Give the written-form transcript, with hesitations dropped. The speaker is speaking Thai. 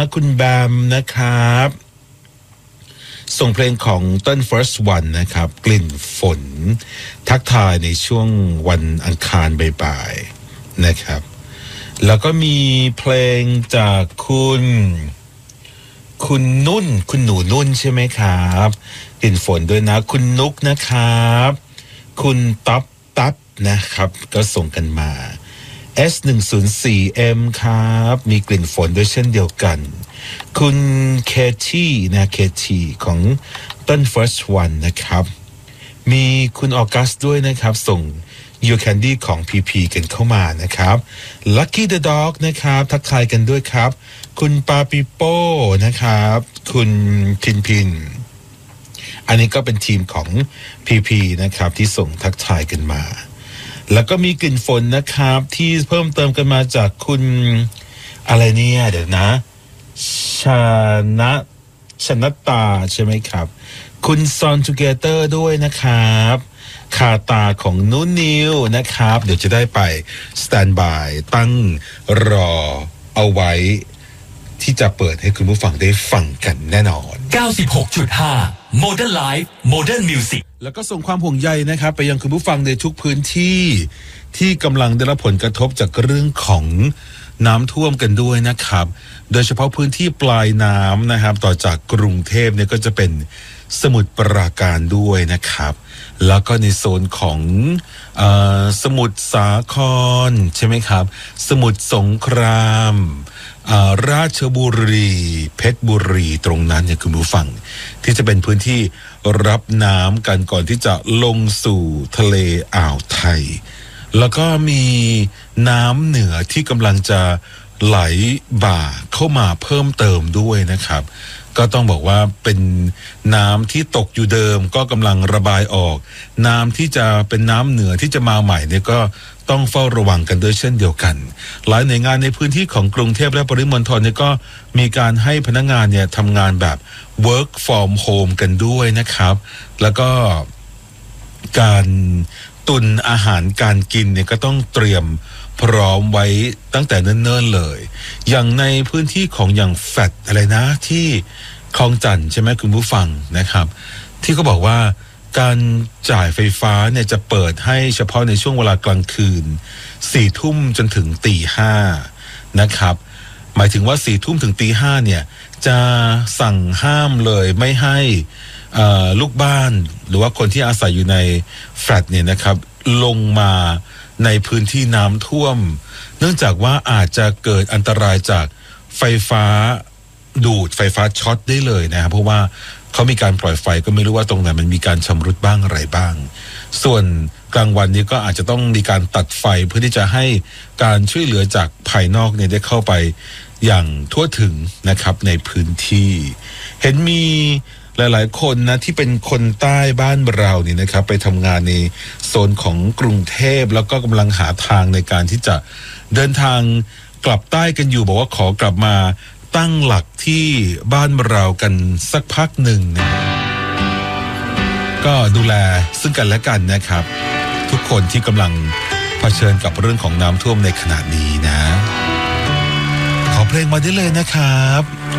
คุณแบมนะครับส่งเพลงของต้น First One นะครับกลิ่นฝนทักทายในช่วงวันอังคารบ่ายๆนะครับแล้วก็มีเพลงจากคุณนุ่นคุณหนูนุ่นใช่ไหมครับกลิ่นฝนด้วยนะคุณนุกนะครับคุณตับนะครับก็ส่งกันมา S104M ครับมีกลิ่นฝนด้วยเช่นเดียวกันคุณเคที่นะเคที่ของต้น First One นะครับมีคุณออกัสด้วยนะครับส่ง Your Candy ของ PP กันเข้ามานะครับ Lucky the Dog นะครับทักทายกันด้วยครับคุณปาปิโป้นะครับคุณพินอันนี้ก็เป็นทีมของ PP นะครับที่ส่งทักทายกันมาแล้วก็มีกลิ่นฝนนะครับที่เพิ่มเติมกันมาจากคุณอะไรเนี่ยเดี๋ยวนะชนตาใช่ไหมครับคุณซอนทูเกเตอร์ด้วยนะครับคาตาของนุนิวนะครับเดี๋ยวจะได้ไปสแตนบายตั้งรอเอาไว้ที่จะเปิดให้คุณผู้ฟังได้ฟังกันแน่นอน 96.5 Modern Life Modern Music แล้วก็ส่งความห่วงใยนะครับไปยังคุณผู้ฟังในทุกพื้นที่ที่กำลังได้รับผลกระทบจากเรื่องของน้ำท่วมกันด้วยนะครับโดยเฉพาะพื้นที่ปลายน้ำนะครับต่อจากกรุงเทพเนี่ยก็จะเป็นสมุทรปราการด้วยนะครับแล้วก็ในโซนของสมุทรสาครใช่ไหมครับสมุทรสงครามราชบุรีเพชรบุรีตรงนั้นเนี่ยคุณผู้ฟังที่จะเป็นพื้นที่รับน้ำกันก่อนที่จะลงสู่ทะเลอ่าวไทยแล้วก็มีน้ำเหนือที่กำลังจะไหลบ่าเข้ามาเพิ่มเติมด้วยนะครับก็ต้องบอกว่าเป็นน้ำที่ตกอยู่เดิมก็กำลังระบายออกน้ำที่จะเป็นน้ำเหนือที่จะมาใหม่เนี่ยก็ต้องเฝ้าระวังกันด้วยเช่นเดียวกันหลายหน่วยงานในพื้นที่ของกรุงเทพและปริมณฑลเนี่ยก็มีการให้พนักงานเนี่ยทำงานแบบ work from home กันด้วยนะครับแล้วก็การตุนอาหารการกินเนี่ยก็ต้องเตรียมพร้อมไว้ตั้งแต่เนิ่นๆเลยอย่างในพื้นที่ของอย่างแฟลตอะไรนะที่คลองจันทน์ใช่ไหมคุณผู้ฟังนะครับที่เขาบอกว่าการจ่ายไฟฟ้าเนี่ยจะเปิดให้เฉพาะในช่วงเวลากลางคืน4 ทุ่มจนถึงตี 5นะครับหมายถึงว่า4 ทุ่มถึงตี 5เนี่ยจะสั่งห้ามเลยไม่ให้ลูกบ้านหรือว่าคนที่อาศัยอยู่ในแฟลตเนี่ยนะครับลงมาในพื้นที่น้ำท่วมเนื่องจากว่าอาจจะเกิดอันตรายจากไฟฟ้าดูดไฟฟ้าช็อตได้เลยนะครับเพราะว่าเขามีการปล่อยไฟก็ไม่รู้ว่าตรงไหนมันมีการชำรุดบ้างอะไรบ้างส่วนกลางวันนี้ก็อาจจะต้องมีการตัดไฟเพื่อที่จะให้การช่วยเหลือจากภายนอกเนี่ยได้เข้าไปอย่างทั่วถึงนะครับในพื้นที่เห็นมีหลายๆคนนะที่เป็นคนใต้บ้านเรานี่นะครับไปทำงานในโซนของกรุงเทพแล้วก็กำลังหาทางในการที่จะเดินทางกลับใต้กันอยู่บอกว่าขอกลับมาตั้งหลักที่บ้านเรากันสักพักหนึ่งนะก็ดูแลซึ่งกันและกันนะครับทุกคนที่กำลังเผชิญกับเรื่องของน้ำท่วมในขณะนี้นะขอเพลงมาได้เลยนะครับ